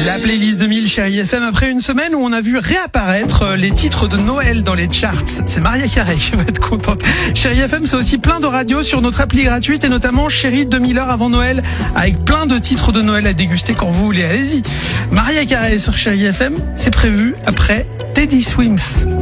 La playlist 2000 Chérie FM après une semaine où on a vu réapparaître les titres de Noël dans les charts. C'est Maria Carré qui va être contente. Chérie FM, c'est aussi plein de radios sur notre appli gratuite et notamment Chérie 2000 heures avant Noël avec plein de titres de Noël à déguster quand vous voulez. Allez-y. Maria Carré sur Chérie FM, c'est prévu après Teddy Swims.